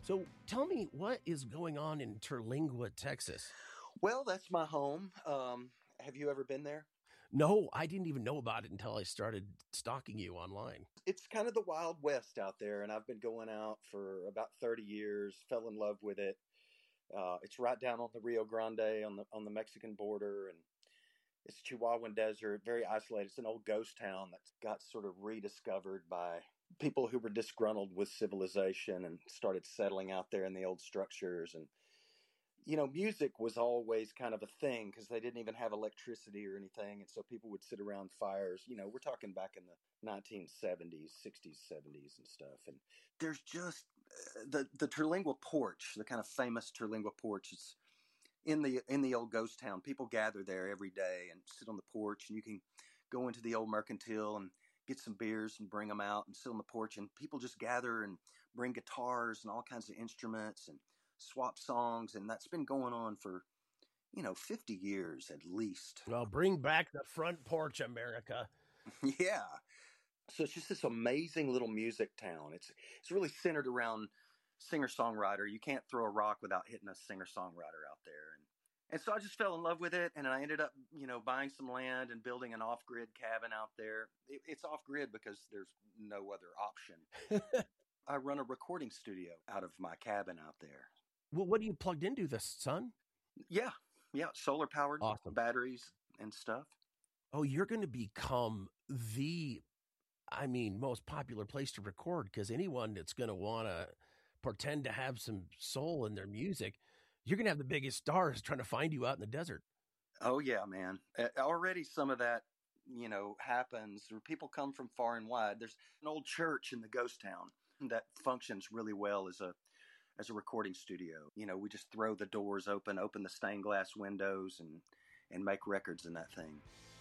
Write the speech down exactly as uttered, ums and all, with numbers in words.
So tell me, what is going on in Terlingua, Texas? Well, that's my home. Um, have you ever been there? No, I didn't even know about it until I started stalking you online. It's kind of the Wild West out there, and I've been going out for about thirty years. Fell in love with it. Uh, it's right down on the Rio Grande on the on the Mexican border, and it's Chihuahuan Desert, very isolated. It's an old ghost town that got sort of rediscovered by people who were disgruntled with civilization and started settling out there in the old structures. And you know, music was always kind of a thing because they didn't even have electricity or anything. And so people would sit around fires. You know, we're talking back in the nineteen seventies, sixties, seventies and stuff. And there's just uh, the, the Terlingua porch, the kind of famous Terlingua porch. It's in the, in the old ghost town. People gather there every day and sit on the porch, and you can go into the old mercantile and get some beers and bring them out and sit on the porch. And people just gather and bring guitars and all kinds of instruments and swap songs, and that's been going on for you know fifty years at least. Well, bring back the front porch, America. Yeah, so it's just this amazing little music town. It's it's really centered around singer songwriter. You can't throw a rock without hitting a singer songwriter out there, and and so I just fell in love with it, and I ended up you know buying some land and building an off grid cabin out there. It, it's off grid because there's no other option. I run a recording studio out of my cabin out there. Well, what are you plugged into, the sun? Yeah, yeah, solar powered, Awesome. batteries and stuff. Oh, you're going to become the, I mean, most popular place to record, because anyone that's going to want to pretend to have some soul in their music, you're going to have the biggest stars trying to find you out in the desert. Oh yeah, man. Uh, already some of that, you know, happens. People come from far and wide. There's an old church in the ghost town that functions really well as a as a recording studio. You know, we just throw the doors open, open the stained glass windows, and and make records in that thing.